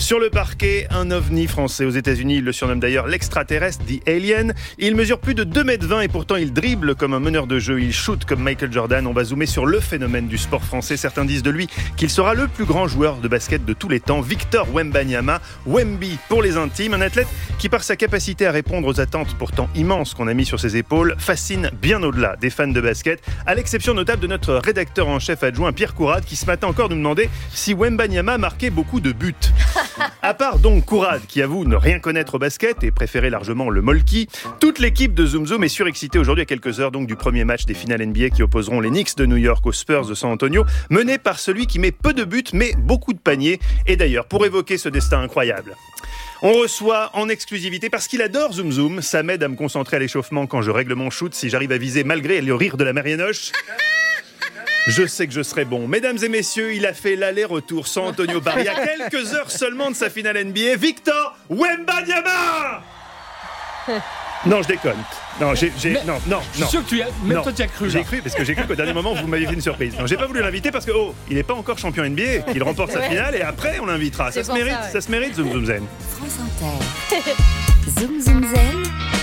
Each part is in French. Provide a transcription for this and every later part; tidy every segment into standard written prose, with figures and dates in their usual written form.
Sur le parquet, un ovni français. Aux États-Unis, il le surnomme d'ailleurs l'extraterrestre, The Alien. Il mesure plus de 2,20 m et pourtant il dribble comme un meneur de jeu. Il shoot comme Michael Jordan. On va zoomer sur le phénomène du sport français. Certains disent de lui qu'il sera le plus grand joueur de basket de tous les temps. Victor Wembanyama, Wemby pour les intimes. Un athlète qui, par sa capacité à répondre aux attentes pourtant immenses qu'on a mis sur ses épaules, fascine bien au-delà des fans de basket. À l'exception notable de notre rédacteur en chef adjoint Pierre Courade, qui ce matin encore nous demandait si Wembanyama marquait beaucoup de buts. À part donc Courade, qui avoue ne rien connaître au basket et préférer largement le molki, toute l'équipe de Zoom Zoom est surexcitée aujourd'hui à quelques heures donc du premier match des finales NBA qui opposeront les Knicks de New York aux Spurs de San Antonio, mené par celui qui met peu de buts mais beaucoup de paniers. Et d'ailleurs, pour évoquer ce destin incroyable, on reçoit en exclusivité, parce qu'il adore Zoom Zoom, ça m'aide à me concentrer à l'échauffement quand je règle mon shoot, si j'arrive à viser malgré le rire de la Marianoche. Je sais que je serai bon. Mesdames et messieurs, il a fait l'aller-retour San Antonio Bar il y a quelques heures seulement de sa finale NBA. Victor Wembanyama. Non, je déconne. Non, non. Je suis sûr que toi tu as cru. J'ai cru, parce que j'ai cru qu'au dernier moment vous m'aviez fait une surprise. Non, j'ai pas voulu l'inviter parce que il n'est pas encore champion NBA. Il remporte sa finale et après on l'invitera. Ça se mérite, Zoom Zoom Zen. France Inter. Zoom Zoom Zen.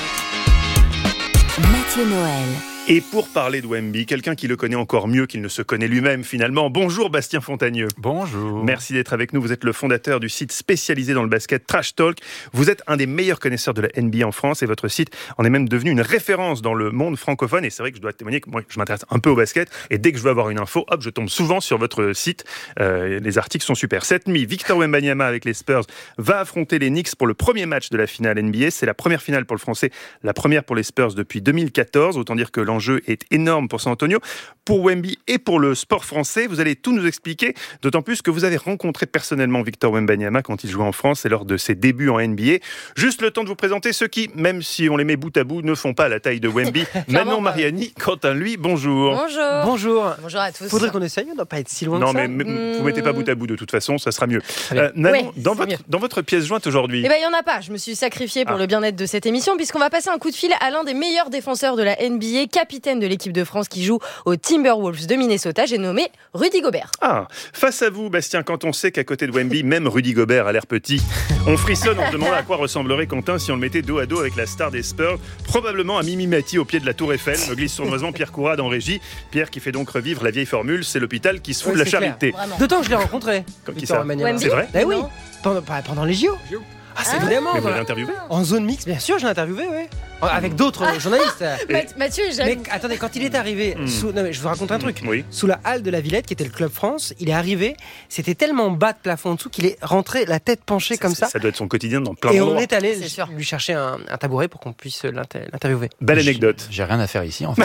Mathieu Noël. Et pour parler de Wemby, quelqu'un qui le connaît encore mieux qu'il ne se connaît lui-même finalement. Bonjour Bastien Fontagneux. Bonjour. Merci d'être avec nous. Vous êtes le fondateur du site spécialisé dans le basket Trash Talk. Vous êtes un des meilleurs connaisseurs de la NBA en France et votre site en est même devenu une référence dans le monde francophone. Et c'est vrai que je dois témoigner que moi, je m'intéresse un peu au basket et dès que je veux avoir une info, je tombe souvent sur votre site. Les articles sont super. Cette nuit, Victor Wembanyama avec les Spurs va affronter les Knicks pour le premier match de la finale NBA. C'est la première finale pour le Français, la première pour les Spurs depuis 2014. Autant dire que l'enjeu est énorme pour San Antonio, pour Wemby et pour le sport français. Vous allez tout nous expliquer, d'autant plus que vous avez rencontré personnellement Victor Wembanyama quand il jouait en France et lors de ses débuts en NBA. Juste le temps de vous présenter ceux qui, même si on les met bout à bout, ne font pas la taille de Wemby. Manon Mariani, quant à lui, bonjour. Bonjour. Bonjour à tous. Faudrait qu'on essaye, on ne doit pas être si loin de ça. Non, mais vous mettez pas bout à bout de toute façon, ça sera mieux. Manon, dans votre pièce jointe aujourd'hui. Eh ben, il y en a pas. Je me suis sacrifiée pour le bien-être de cette émission puisqu'on va passer un coup de fil à l'un des meilleurs défenseurs de la NBA, capitaine de l'équipe de France qui joue aux Timberwolves de Minnesota. J'ai nommé Rudy Gobert. Face à vous, Bastien, quand on sait qu'à côté de Wemby, même Rudy Gobert a l'air petit, on frissonne, on se demande à quoi ressemblerait Quentin si on le mettait dos à dos avec la star des Spurs, probablement à Mimi Mati au pied de la Tour Eiffel, me glisse sournoisement Pierre Courade en régie. Pierre qui fait donc revivre la vieille formule, c'est l'hôpital qui se fout de la charité. D'autant que je l'ai rencontré. Qui ça ? Wemby. C'est vrai ? Ben oui, pendant les JO. C'est évidemment. Mais vous l'avez interviewé ? En zone mixte, bien sûr, je l'ai interviewé, oui. Avec d'autres journalistes. Mathieu, Mais attendez, quand il est arrivé, je vous raconte un truc. Oui. Sous la halle de la Villette, qui était le Club France, il est arrivé, c'était tellement bas de plafond en dessous qu'il est rentré la tête penchée comme ça. Ça doit être son quotidien dans plein Et d'endroits. on est allé lui chercher un tabouret pour qu'on puisse l'interviewer. Belle anecdote. J'ai rien à faire ici en fait.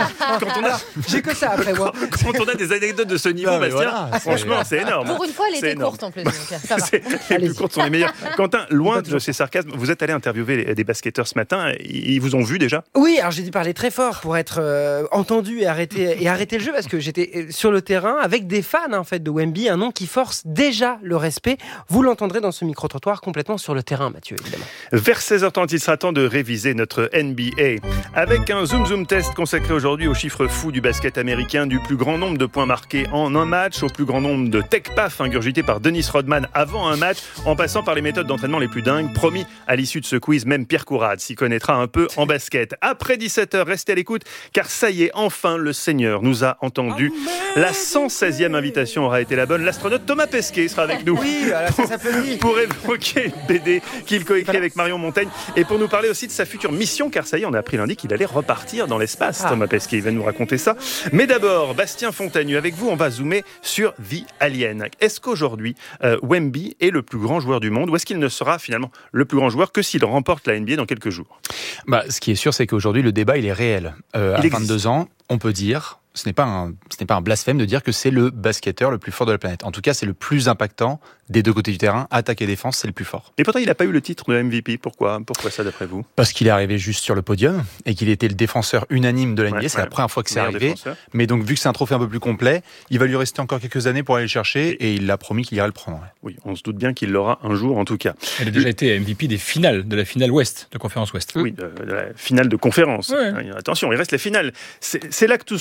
J'ai que ça après moi. Quand on a des anecdotes de ce niveau, Non, mais Bastien, voilà, franchement, c'est énorme. Pour une fois, elle C'est était énorme. courte en plus. Donc, ça va. Les plus courtes sont les meilleures. Quentin, loin de ces sarcasmes, vous êtes allé interviewer des basketteurs ce matin. Ils vous ont vu déjà ? Oui, alors j'ai dû parler très fort pour être entendu et arrêter le jeu parce que j'étais sur le terrain avec des fans en fait de Wemby, un nom qui force déjà le respect. Vous l'entendrez dans ce micro-trottoir complètement sur le terrain, Mathieu, évidemment. Vers 16h30, il sera temps de réviser notre NBA avec un Zoom Zoom test consacré aujourd'hui aux chiffres fous du basket américain, du plus grand nombre de points marqués en un match, au plus grand nombre de tech-paf ingurgités par Dennis Rodman avant un match, en passant par les méthodes d'entraînement les plus dingues. Promis, à l'issue de ce quiz, même Pierre Courade s'y connaîtra un peu en basket. Après 17h, restez à l'écoute, car ça y est, enfin, le Seigneur nous a entendus. La 116e invitation aura été la bonne. L'astronaute Thomas Pesquet sera avec nous. Oui, alors ça s'applaudit. Pour évoquer une BD qu'il coécrit avec Marion Montaigne et pour nous parler aussi de sa future mission, car ça y est, on a appris lundi qu'il allait repartir dans l'espace. Thomas Pesquet, il va nous raconter ça. Mais d'abord, Bastien Fontagneux, avec vous, on va zoomer sur The Alien. Est-ce qu'aujourd'hui, Wemby est le plus grand joueur du monde, ou est-ce qu'il ne sera finalement le plus grand joueur que s'il remporte la NBA dans quelques jours ? Ce qui est sûr, c'est qu'aujourd'hui, le débat, il est réel. À 22 ans, on peut dire... Ce n'est pas un blasphème de dire que c'est le basketteur le plus fort de la planète. En tout cas, c'est le plus impactant des deux côtés du terrain. Attaque et défense, c'est le plus fort. Et pourtant, il n'a pas eu le titre de MVP. Pourquoi ça, d'après vous ? Parce qu'il est arrivé juste sur le podium et qu'il était le défenseur unanime de la NBA. C'est la première fois que c'est arrivé. Défenseur. Mais donc, vu que c'est un trophée un peu plus complet, il va lui rester encore quelques années pour aller le chercher et il a promis qu'il irait le prendre. Oui, on se doute bien qu'il l'aura un jour, en tout cas. Elle a déjà été MVP des finales, de la finale Ouest, de conférence Ouest. Oui, de la finale de conférence. Ouais. Attention, il reste les finales. C'est là que tout se joue maintenant.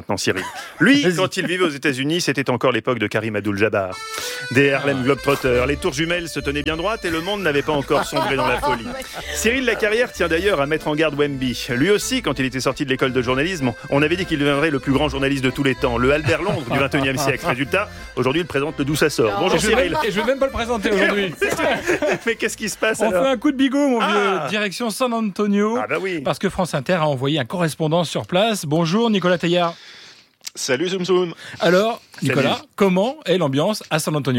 maintenant, Cyril. Lui, quand il vivait aux États-Unis, c'était encore l'époque de Karim Abdul-Jabbar. Des Harlem Globetrotters, les tours jumelles se tenaient bien droites et le monde n'avait pas encore sombré dans la folie. Cyril Lacarrière tient d'ailleurs à mettre en garde Wemby. Lui aussi, quand il était sorti de l'école de journalisme, on avait dit qu'il deviendrait le plus grand journaliste de tous les temps, le Albert Londres du 21e siècle. Résultat, aujourd'hui, il présente le D'où ça sort. Bonjour Cyril. Et je vais même pas le présenter aujourd'hui. Mais qu'est-ce qui se passe On alors ? fait un coup de bigot, mon vieux. Direction San Antonio. Ah bah oui. Parce que France Inter a envoyé un correspondant sur place. Bonjour Nicolas Teillard. Salut Zoom Zoom. Alors, Nicolas, comment est l'ambiance à San Antonio ?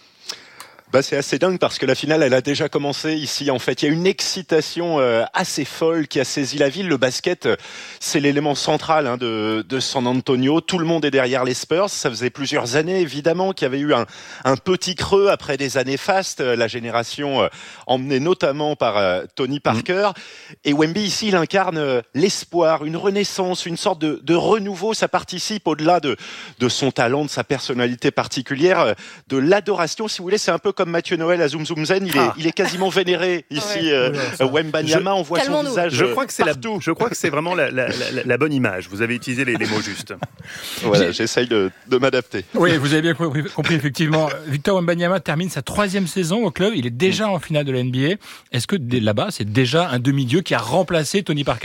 C'est assez dingue parce que la finale, elle a déjà commencé ici. En fait, il y a une excitation assez folle qui a saisi la ville. Le basket, c'est l'élément central de San Antonio. Tout le monde est derrière les Spurs. Ça faisait plusieurs années, évidemment, qu'il y avait eu un petit creux après des années fastes. La génération emmenée notamment par Tony Parker. Et Wemby, ici, il incarne l'espoir, une renaissance, une sorte de renouveau. Ça participe au-delà de son talent, de sa personnalité particulière, de l'adoration, si vous voulez. C'est un peu comme Mathieu Noël à Zoom Zoom Zen, il est quasiment vénéré ici. Wembanyama, on voit son visage. Je crois que c'est partout. Je crois que c'est vraiment la bonne image. Vous avez utilisé les mots justes. Voilà, j'essaye de m'adapter. Oui, vous avez bien compris effectivement. Victor Wembanyama termine sa 3e saison au club. Il est déjà en finale de la NBA. Est-ce que là-bas, c'est déjà un demi-dieu qui a remplacé Tony Parker ?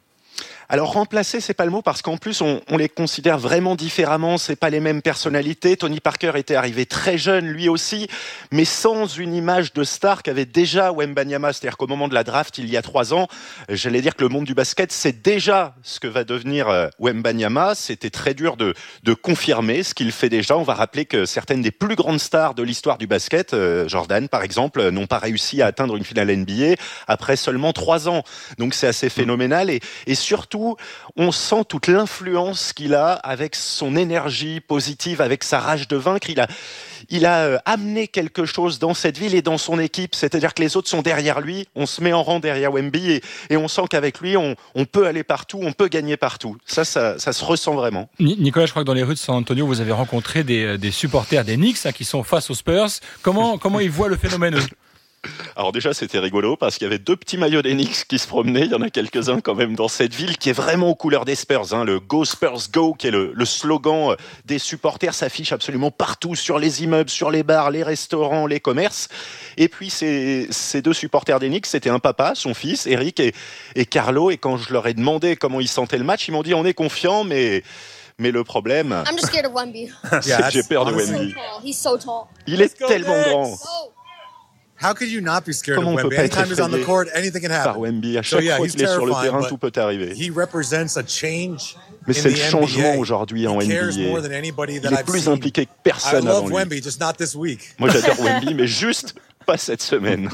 Alors remplacer, c'est pas le mot parce qu'en plus on les considère vraiment différemment. C'est pas les mêmes personnalités. Tony Parker était arrivé très jeune, lui aussi, mais sans une image de star qu'avait déjà Wembanyama. C'est-à-dire qu'au moment de la draft, il y a 3 ans, j'allais dire que le monde du basket, c'est déjà ce que va devenir Wembanyama. C'était très dur de confirmer ce qu'il fait déjà. On va rappeler que certaines des plus grandes stars de l'histoire du basket, Jordan par exemple, n'ont pas réussi à atteindre une finale NBA après seulement 3 ans. Donc c'est assez phénoménal et surtout on sent toute l'influence qu'il a avec son énergie positive, avec sa rage de vaincre. Il a amené quelque chose dans cette ville et dans son équipe, c'est-à-dire que les autres sont derrière lui, on se met en rang derrière Wemby et on sent qu'avec lui, on peut aller partout, on peut gagner partout. Ça se ressent vraiment. Nicolas, je crois que dans les rues de San Antonio, vous avez rencontré des supporters des Knicks qui sont face aux Spurs. Comment ils voient le phénomène, eux ? Alors déjà, c'était rigolo parce qu'il y avait 2 petits maillots des Knicks qui se promenaient. Il y en a quelques-uns quand même dans cette ville qui est vraiment aux couleurs des Spurs. Le Go Spurs Go, qui est le slogan des supporters, s'affiche absolument partout sur les immeubles, sur les bars, les restaurants, les commerces. Et puis ces 2 supporters des Knicks, c'était un papa, son fils, Eric et Carlo. Et quand je leur ai demandé comment ils sentaient le match, ils m'ont dit on est confiants, mais le problème, I'm just scared of Wemby. c'est que j'ai peur de Wemby. He's so tall. Il est tellement grand. How could you not be scared Comment of on peut Wemby? pas être Anytime he's on the effrayé court, anything can par happen. Wemby? À chaque fois qu'il est sur le terrain, tout peut arriver. He represents a change. Mais c'est le changement aujourd'hui en NBA. Il est plus impliqué que personne avant lui. Wemby, just not this week. Moi, j'adore Wemby, mais juste pas cette semaine.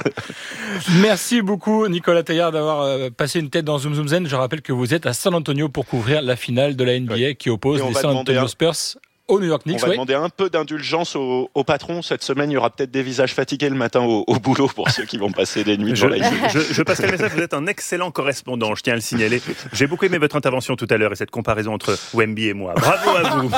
Merci beaucoup, Nicolas Teillard, d'avoir passé une tête dans Zoom Zoom Zen. Je rappelle que vous êtes à San Antonio pour couvrir la finale de la NBA qui oppose les San Antonio Spurs au New York Knicks. On va demander un peu d'indulgence au patron. Cette semaine, il y aura peut-être des visages fatigués le matin au boulot pour ceux qui vont passer des nuits dans la nuit. Je passerai le message, vous êtes un excellent correspondant, je tiens à le signaler. J'ai beaucoup aimé votre intervention tout à l'heure et cette comparaison entre Wemby et moi. Bravo à vous.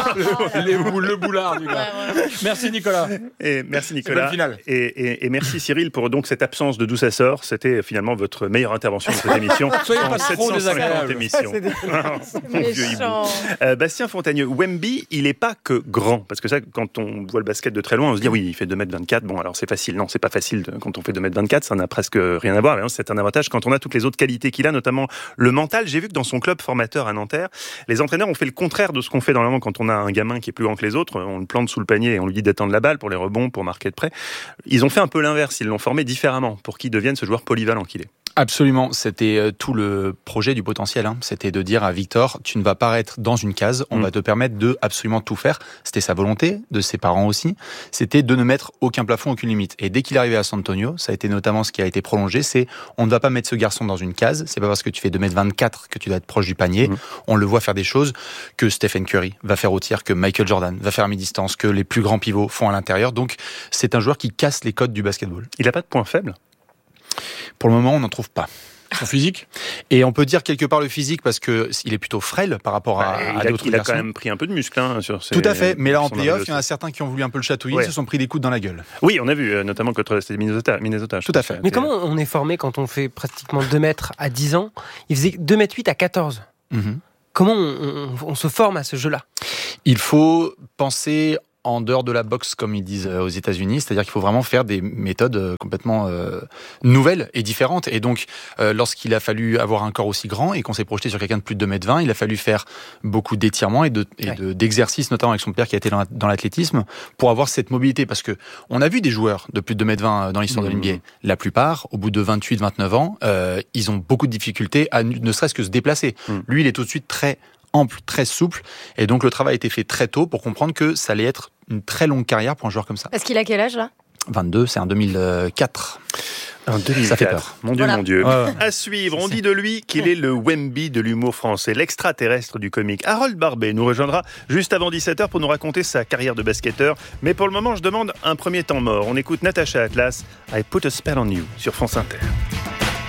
Le boulard du gars. Merci Nicolas. Et merci Nicolas. Bonne finale. Et merci Cyril pour donc cette absence de D'où ça sort. C'était finalement votre meilleure intervention de cette émission. Soyez pas en trop 750 émissions. Mon vieux hibou. Bastien Fontagneux, Wemby, il n'est pas que grand, parce que ça, quand on voit le basket de très loin, on se dit oui, il fait 2m24, bon alors c'est facile. Non, c'est pas facile quand on fait 2m24, ça n'a presque rien à voir, mais c'est un avantage quand on a toutes les autres qualités qu'il a, notamment le mental. J'ai vu que dans son club formateur à Nanterre, les entraîneurs ont fait le contraire de ce qu'on fait normalement quand on a un gamin qui est plus grand que les autres, on le plante sous le panier et on lui dit d'attendre la balle pour les rebonds, pour marquer de près. Ils ont fait un peu l'inverse, ils l'ont formé différemment pour qu'il devienne ce joueur polyvalent qu'il est. Absolument, c'était tout le projet du potentiel. C'était de dire à Victor, tu ne vas pas être dans une case, on va te permettre de absolument tout faire. C'était sa volonté, de ses parents aussi. C'était de ne mettre aucun plafond, aucune limite. Et dès qu'il est arrivé à San Antonio, ça a été notamment ce qui a été prolongé, c'est on ne va pas mettre ce garçon dans une case. C'est pas parce que tu fais 2m24 que tu dois être proche du panier. On le voit faire des choses que Stephen Curry va faire au tir, que Michael Jordan va faire à mi-distance, que les plus grands pivots font à l'intérieur. Donc c'est un joueur qui casse les codes du basketball. Il n'a pas de point faible ? Pour le moment, on n'en trouve pas. Son physique ? Et on peut dire quelque part le physique parce que il est plutôt frêle par rapport à d'autres garçons. Il a quand même pris un peu de muscle sur ses... Tout à fait, mais là en play-off, il y en a certains qui ont voulu un peu le chatouiller, se sont pris des coups dans la gueule. Oui, on a vu, notamment contre Minnesota. Tout à fait. Mais comment on est formé quand on fait pratiquement 2 mètres à 10 ans ? Il faisait 2 mètres 8 à 14. Comment on se forme à ce jeu-là ? Il faut penser en dehors de la boxe, comme ils disent aux États-Unis, c'est-à-dire qu'il faut vraiment faire des méthodes complètement nouvelles et différentes. Et donc, lorsqu'il a fallu avoir un corps aussi grand et qu'on s'est projeté sur quelqu'un de plus de 2,20 m, il a fallu faire beaucoup d'étirements et d'exercices, notamment avec son père qui a été dans l'athlétisme, pour avoir cette mobilité. Parce que on a vu des joueurs de plus de 2,20 m dans l'histoire de l'NBA. La plupart, au bout de 28-29 ans, ils ont beaucoup de difficultés à ne serait-ce que se déplacer. Lui, il est tout de suite très ample, très souple, et donc le travail a été fait très tôt pour comprendre que ça allait être une très longue carrière pour un joueur comme ça. Parce qu'il a quel âge là ? 22, c'est en 2004. En 2004. Ça fait peur. Mon Dieu, voilà. mon Dieu. Ouais. À suivre, on dit de lui qu'il est le Wemby de l'humour français, l'extraterrestre du comique. Harold Barbet nous rejoindra juste avant 17h pour nous raconter sa carrière de basketteur. Mais pour le moment, je demande un premier temps mort. On écoute Natacha Atlas, I Put a Spell on You sur France Inter.